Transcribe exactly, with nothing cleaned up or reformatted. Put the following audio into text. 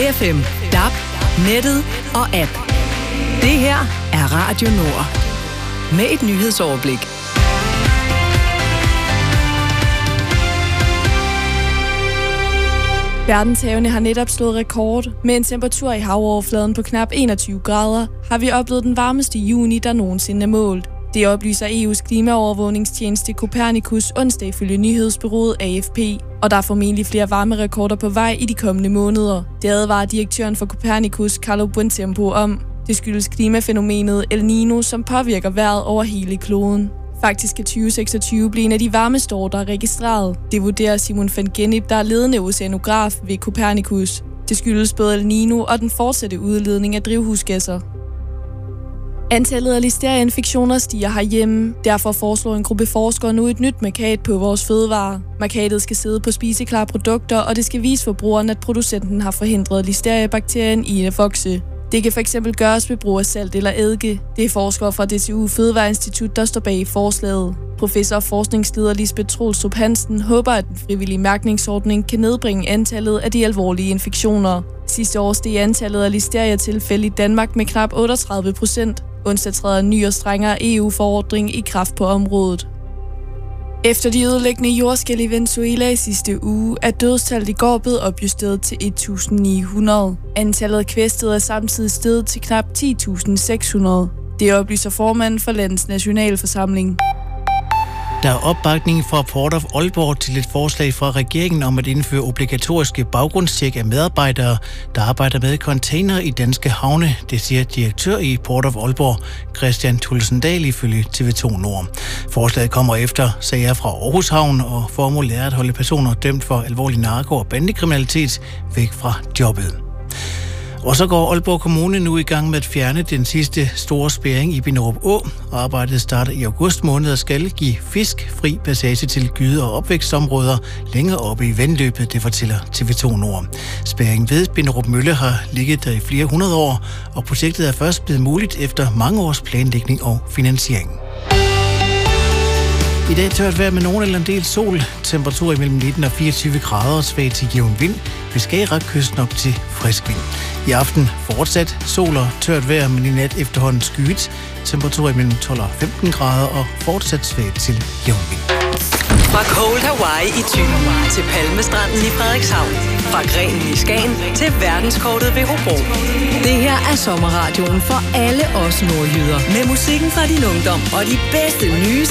F M, D A B, nettet og app. Det her er Radio Nord. Med et nyhedsoverblik. Verdenshavene har netop slået rekord. Med en temperatur i havoverfladen på knap enogtyve grader har vi oplevet den varmeste juni, der nogensinde er målt. Det oplyser E U's klimaovervågningstjeneste Copernicus onsdag ifølge nyhedsbureauet A F P. Og der er formentlig flere varmerekorder på vej i de kommende måneder. Det advarer direktøren for Copernicus, Carlo Buontempo, om. Det skyldes klimafænomenet El Niño, som påvirker vejret over hele kloden. Faktisk er tyve seksogtyve blevet en af de varmeste år, der er registreret. Det vurderer Simon van Gennep, der er ledende oceanograf ved Copernicus. Det skyldes både El Niño og den fortsatte udledning af drivhusgasser. Antallet af listerieinfektioner stiger herhjemme. Derfor foreslår en gruppe forskere nu et nyt mærkat på vores fødevarer. Mærkatet skal sidde på spiseklare produkter, og det skal vise forbrugeren, at producenten har forhindret listeriebakterien i at vokse. Det kan fx gøres ved brug af salt eller eddike. Det er forskere fra D T U Fødevareinstitut, der står bag forslaget. Professor og forskningsleder Lisbeth Troelstrup Hansen håber, at den frivillige mærkningsordning kan nedbringe antallet af de alvorlige infektioner. Sidste år steg antallet af listeria-tilfælde i Danmark med knap otteogtredive procent. Onsdag træder en ny og strengere E U-forordning i kraft på området. Efter de ødelæggende jordskælv i Venezuela i sidste uge, er dødstallet i går blevet opjusteret til et tusind ni hundrede. Antallet af kvæstede er samtidig steget til knap ti tusind seks hundrede. Det oplyser formanden for landets nationalforsamling. Der er opbakning fra Port of Aalborg til et forslag fra regeringen om at indføre obligatoriske baggrundstjek af medarbejdere, der arbejder med container i danske havne. Det siger direktør i Port of Aalborg, Christian Tulsendal, ifølge T V to Nord. Forslaget kommer efter sager fra Aarhus Havn, og formålet er at holde personer dømt for alvorlig narko- og bandekriminalitet væk fra jobbet. Og så går Aalborg Kommune nu i gang med at fjerne den sidste store spærring i Binderup Å. Arbejdet starter i august måned og skal give fisk fri passage til gyde- og opvækstområder længere oppe i vandløbet, det fortæller T V to Nord. Spærringen ved Binderup Mølle har ligget der i flere hundrede år, og projektet er først blevet muligt efter mange års planlægning og finansiering. I dag tørt vejr med nogen eller en del sol. Temperatur imellem nitten og fireogtyve grader og svag til jævn vind. Ved Skagerrakkysten op til frisk vind. I aften fortsat sol og tørt vejr, men i nat efterhånden skyet. Temperatur imellem tolv og femten grader og fortsat svag til jævn vind. Fra Cold Hawaii i Thy til Palmestranden i Frederikshavn. Fra Grenen i Skagen til verdenskortet ved Hobro. Det her er sommerradioen for alle os nordjyder. Med musikken fra din ungdom og de bedste nye